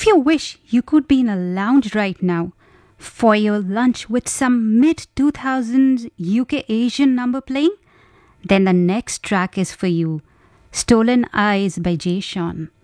you wish you could be in a lounge right now for your lunch with some mid 2000s UK Asian number playing, then the next track is for you. Stolen Eyes by Jay Sean.